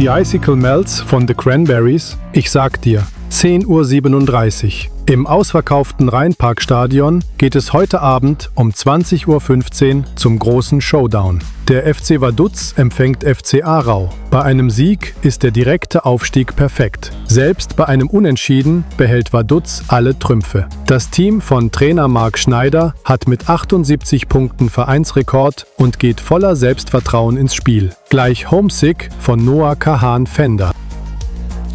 Die Icicle Melts von The Cranberries, ich sag dir, 10:37 Uhr. Im ausverkauften Rheinparkstadion geht es heute Abend um 20:15 Uhr zum großen Showdown. Der FC Vaduz empfängt FC Aarau. Bei einem Sieg ist der direkte Aufstieg perfekt. Selbst bei einem Unentschieden behält Vaduz alle Trümpfe. Das Team von Trainer Marc Schneider hat mit 78 Punkten Vereinsrekord und geht voller Selbstvertrauen ins Spiel. Gleich Homesick von Noah Kahan Fender.